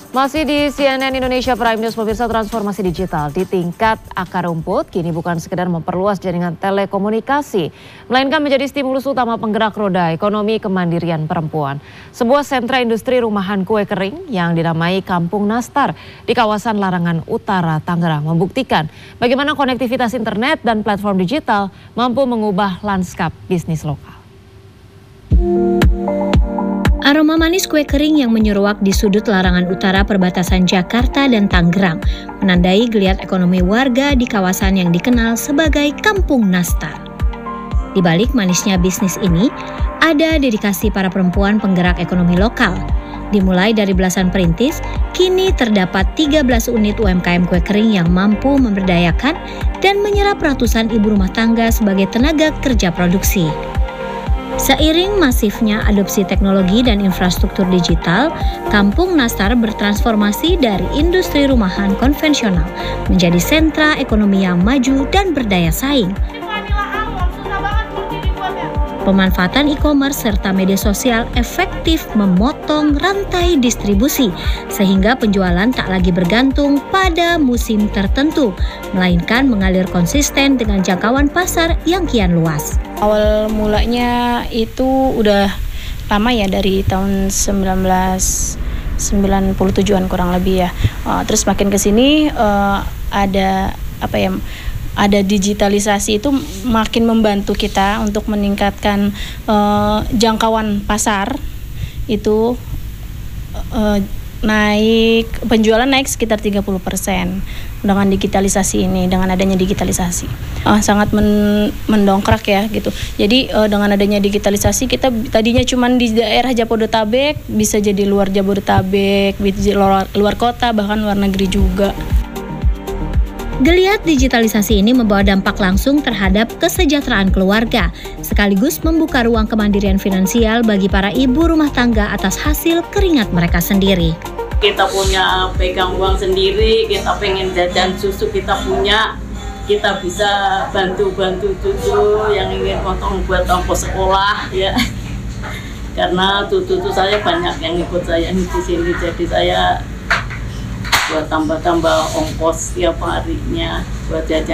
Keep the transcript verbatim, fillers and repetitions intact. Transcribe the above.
Masih di C N N Indonesia Prime News, pemirsa, transformasi digital di tingkat akar rumput kini bukan sekedar memperluas jaringan telekomunikasi, melainkan menjadi stimulus utama penggerak roda ekonomi kemandirian perempuan. Sebuah sentra industri rumahan kue kering yang dinamai Kampung Nastar di kawasan Larangan Utara, Tangerang membuktikan bagaimana konektivitas internet dan platform digital mampu mengubah lanskap bisnis lokal. Aroma manis kue kering yang menyeruak di sudut Larangan Utara perbatasan Jakarta dan Tangerang menandai geliat ekonomi warga di kawasan yang dikenal sebagai Kampung Nastar. Di balik manisnya bisnis ini, ada dedikasi para perempuan penggerak ekonomi lokal. Dimulai dari belasan perintis, kini terdapat tiga belas unit U M K M kue kering yang mampu memberdayakan dan menyerap ratusan ibu rumah tangga sebagai tenaga kerja produksi. Seiring masifnya adopsi teknologi dan infrastruktur digital, Kampung Nastar bertransformasi dari industri rumahan konvensional menjadi sentra ekonomi yang maju dan berdaya saing. Pemanfaatan e-commerce serta media sosial efektif memotong rantai distribusi, sehingga penjualan tak lagi bergantung pada musim tertentu, melainkan mengalir konsisten dengan jangkauan pasar yang kian luas. Awal mulanya itu udah lama ya, dari tahun sembilan belas sembilan puluh tujuh-an kurang lebih ya. Uh, terus makin ke sini uh, ada apa ya? Ada digitalisasi itu makin membantu kita untuk meningkatkan uh, jangkauan pasar itu uh, naik, penjualan naik sekitar tiga puluh persen dengan digitalisasi ini, dengan adanya digitalisasi. Uh, sangat men, mendongkrak ya gitu. Jadi uh, dengan adanya digitalisasi kita tadinya cuma di daerah Jabodetabek bisa jadi luar Jabodetabek, luar, luar kota, bahkan luar negeri juga. Geliat digitalisasi ini membawa dampak langsung terhadap kesejahteraan keluarga, sekaligus membuka ruang kemandirian finansial bagi para ibu rumah tangga atas hasil keringat mereka sendiri. Kita punya pegang uang sendiri, kita pengen jajan susu kita punya, kita bisa bantu-bantu cucu yang ingin potong buat ongkos sekolah ya. Karena cucu-cucu saya banyak yang ikut saya di sini, jadi saya buat tambah-tambah ongkos tiap harinya buat jajan.